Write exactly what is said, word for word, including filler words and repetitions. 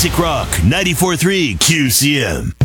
Classic Rock ninety-four point three Q C M.